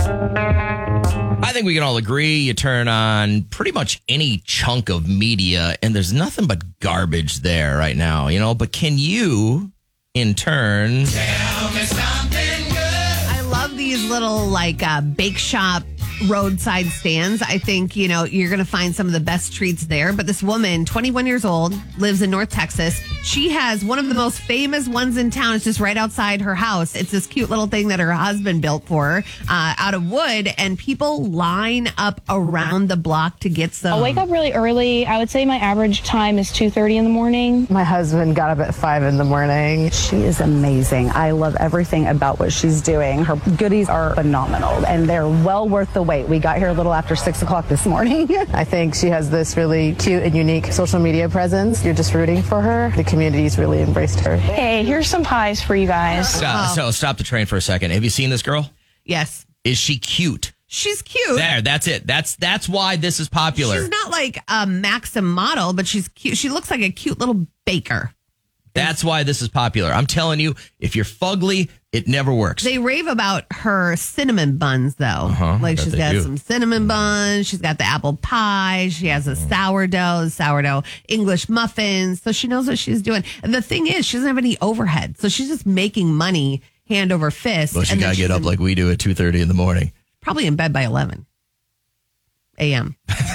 I think we can all agree you turn on pretty much any chunk of media and there's nothing but garbage there right now, but can you, in turn... Tell me something good. I love these little bake shop roadside stands. I think, you're going to find some of the best treats there. But this woman, 21 years old, lives in North Texas. She has one of the most famous ones in town. It's just right outside her house. It's this cute little thing that her husband built for her out of wood. And people line up around the block to get some. I'll wake up really early. I would say my average time is 2:30 in the morning. My husband got up at 5 in the morning. She is amazing. I love everything about what she's doing. Her goodies are phenomenal, and they're well worth the wait. We got here a little after 6 o'clock this morning. I think she has this really cute and unique social media presence. You're just rooting for her. The community's really embraced her. Hey, here's some pies for you guys. So stop the train for a second. Have you seen this girl? Yes. Is she cute? She's cute. There, that's it. That's why this is popular. She's not like a Maxim model, but she's cute. She looks like a cute little baker. That's why this is popular. I'm telling you, if you're fugly, it never works. They rave about her cinnamon buns, though. She's got some cinnamon buns. She's got the apple pie. She has a sourdough English muffins. So she knows what she's doing. And the thing is, she doesn't have any overhead. So she's just making money hand over fist. Well, she got to get up like we do at 2:30 in the morning. Probably in bed by 11 a.m.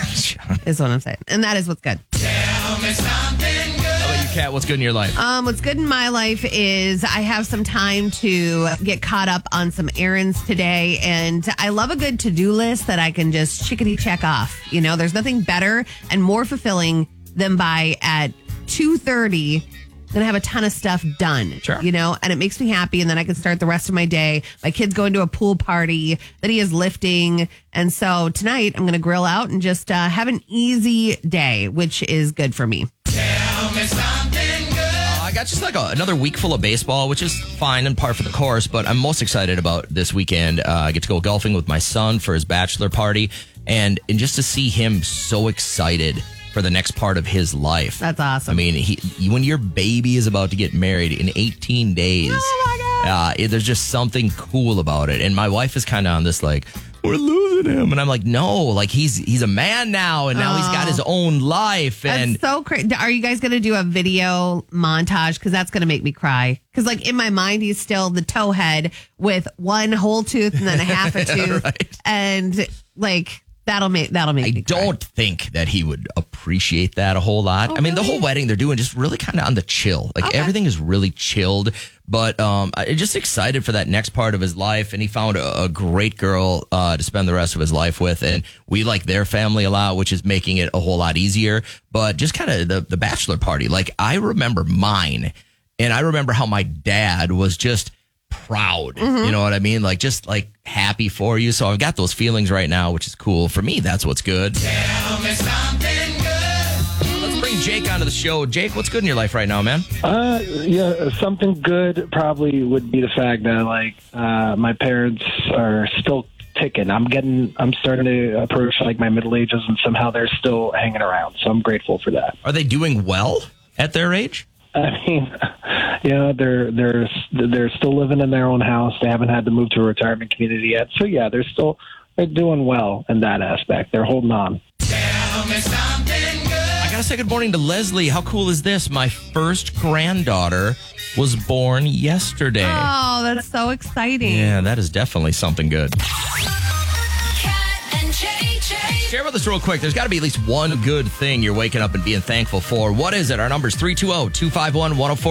is what I'm saying. And that is what's good. Tell me something good. How about you, Kat? What's good in your life? What's good in my life is I have some time to get caught up on some errands today. And I love a good to-do list that I can just chickadee check off. There's nothing better and more fulfilling than by at 2:30 going to have a ton of stuff done, Sure. And it makes me happy. And then I can start the rest of my day. My kid's going to a pool party that he is lifting. And so tonight I'm going to grill out and just have an easy day, which is good for me. Tell me something good. I got just another week full of baseball, which is fine and par for the course, but I'm most excited about this weekend. I get to go golfing with my son for his bachelor party and just to see him so excited for the next part of his life. That's awesome. I mean, when your baby is about to get married in 18 days, there's just something cool about it. And my wife is kind of on this we're losing him. And I'm like, no, he's a man now. And now he's got his own life. And that's so crazy. Are you guys going to do a video montage? Because that's going to make me cry. Because in my mind, he's still the towhead with one whole tooth and then a half a tooth. Right. And that'll make me cry. Don't think that he would appreciate that a whole lot. Oh, I mean, really? the whole wedding they're doing just really kind of on the chill. Everything is really chilled. But I'm just excited for that next part of his life. And he found a great girl to spend the rest of his life with. And we like their family a lot, which is making it a whole lot easier. But just kind of the bachelor party. I remember mine. And I remember how my dad was just proud. You know what I mean? Just happy for you. So I've got those feelings right now, which is cool. For me, that's what's good. Tell me something good. Let's bring Jake onto the show. Jake, what's good in your life right now, man? Something good probably would be the fact that my parents are still ticking. I'm starting to approach my middle ages, and somehow they're still hanging around. So I'm grateful for that. Are they doing well at their age? I mean, they're still living in their own house. They haven't had to move to a retirement community yet. So yeah, they're doing well in that aspect. They're holding on. Tell me something good. I gotta say good morning to Leslie. How cool is this? My first granddaughter was born yesterday. Oh, that's so exciting. Yeah, that is definitely something good. Cat and JJ. Share with us real quick. There's got to be at least one good thing you're waking up and being thankful for. What is it? Our number's 320-251-1041.